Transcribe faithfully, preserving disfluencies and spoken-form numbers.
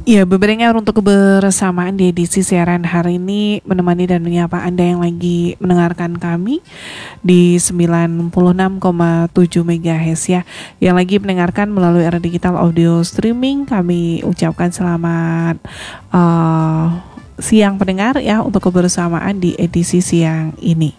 Ya, bebengar untuk kebersamaan di edisi siaran hari ini menemani dan menyapa Anda yang lagi mendengarkan kami di sembilan puluh enam koma tujuh megahertz ya. Yang lagi mendengarkan melalui era digital audio streaming, kami ucapkan selamat uh, siang pendengar ya untuk kebersamaan di edisi siang ini.